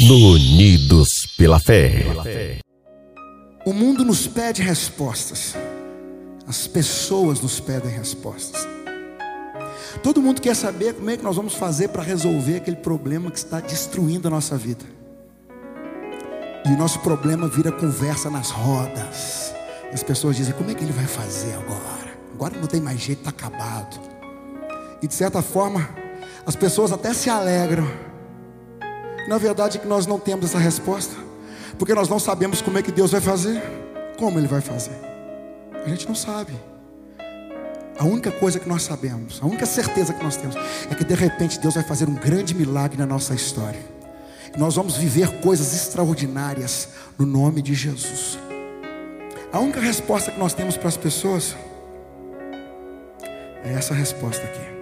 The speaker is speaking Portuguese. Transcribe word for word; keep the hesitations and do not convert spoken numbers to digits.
no Unidos pela Fé. O mundo nos pede respostas. As pessoas nos pedem respostas. Todo mundo quer saber como é que nós vamos fazer para resolver aquele problema que está destruindo a nossa vida. E o nosso problema vira conversa nas rodas. As pessoas dizem: como é que ele vai fazer agora? Agora não tem mais jeito, está acabado. E de certa forma, as pessoas até se alegram. Na verdade é que nós não temos essa resposta, porque nós não sabemos como é que Deus vai fazer. Como Ele vai fazer? A gente não sabe. A única coisa que nós sabemos, a única certeza que nós temos, é que de repente Deus vai fazer um grande milagre na nossa história. E nós vamos viver coisas extraordinárias no nome de Jesus. A única resposta que nós temos para as pessoas é essa resposta aqui.